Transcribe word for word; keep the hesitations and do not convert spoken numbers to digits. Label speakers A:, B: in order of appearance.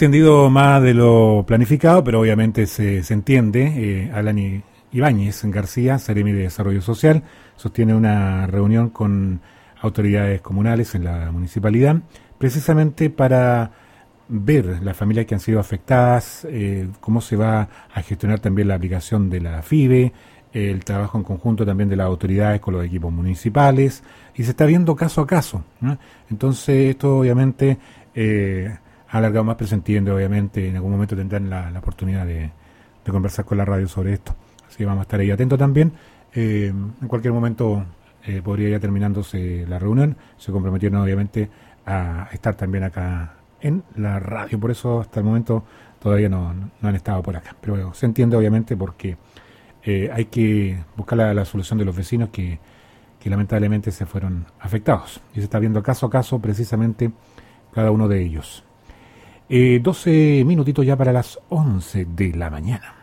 A: extendido más de lo planificado, pero obviamente se, se entiende. Eh, Alan Ibáñez García, Seremi de Desarrollo Social, sostiene una reunión con autoridades comunales en la municipalidad, precisamente para ver las familias que han sido afectadas, eh, cómo se va a gestionar también la aplicación de la F I B E, el trabajo en conjunto también de las autoridades con los equipos municipales, y se está viendo caso a caso, ¿no? Entonces esto obviamente eh, ha alargado más, pero se entiende, obviamente en algún momento tendrán la, la oportunidad de, de conversar con la radio sobre esto, así que vamos a estar ahí atentos también. Eh, en cualquier momento eh, podría ya terminándose la reunión, se comprometieron obviamente a estar también acá en la radio, por eso hasta el momento todavía no, no han estado por acá, pero bueno, se entiende obviamente porque eh, hay que buscar la, la solución de los vecinos que, que lamentablemente se fueron afectados, y se está viendo caso a caso precisamente cada uno de ellos. eh, doce minutitos ya para las once de la mañana.